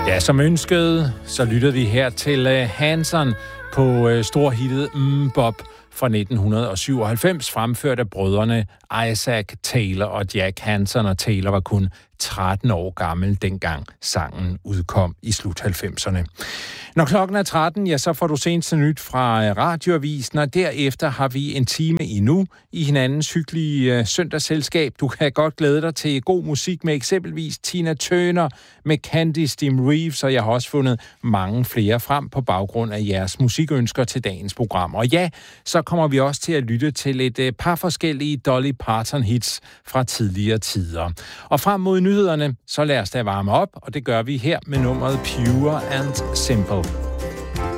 Ja, som ønsket, så lyttede vi her til Hanson på storhittet Bob fra 1997, fremført af brødrene Isaac Taylor og Jack Hanson, og Taylor var kun 13 år gammel, dengang sangen udkom i slut 90'erne. Når klokken er 13, ja, så får du seneste nyt fra Radioavisen, og derefter har vi en time endnu i hinandens hyggelige søndagsselskab. Du kan godt glæde dig til god musik med eksempelvis Tina Turner, med Candice Dim Reeves, og jeg har også fundet mange flere frem på baggrund af jeres musikønsker til dagens program. Og ja, så kommer vi også til at lytte til et par forskellige Dolly Parton-hits fra tidligere tider. Og frem mod nyhederne, så lad os da varme op, og det gør vi her med nummeret Pure and Simple.